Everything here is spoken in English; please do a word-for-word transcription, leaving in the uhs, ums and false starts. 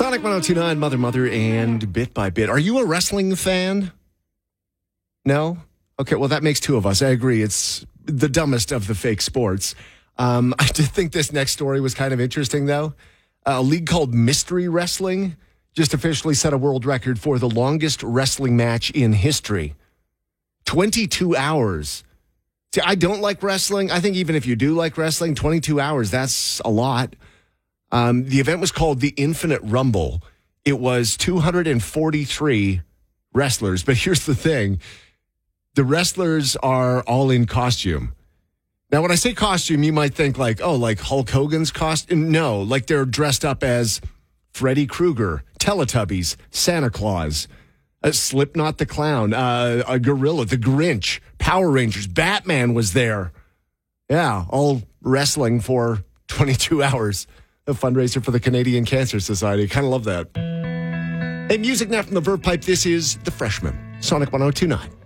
Sonic one oh two point nine, Mother Mother, and Bit by Bit. Are you a wrestling fan? No? Okay, well, that makes two of us. I agree. It's the dumbest of the fake sports. Um, I did think this next story was kind of interesting, though. A league called Mystery Wrestling just officially set a world record for the longest wrestling match in history. twenty-two hours. See, I don't like wrestling. I think even if you do like wrestling, twenty-two hours, that's a lot. Um, the event was called the Infinite Rumble. It was two hundred forty-three wrestlers. But here's the thing. The wrestlers are all in costume. Now, when I say costume, you might think like, oh, like Hulk Hogan's costume. No, like they're dressed up as Freddy Krueger, Teletubbies, Santa Claus, uh, Slipknot the Clown, uh, a gorilla, the Grinch, Power Rangers, Batman was there. Yeah, all wrestling for twenty-two hours. A fundraiser for the Canadian Cancer Society. Kind of love that. Hey, music now from the Verve Pipe. This is The Freshman. Sonic one oh two point nine.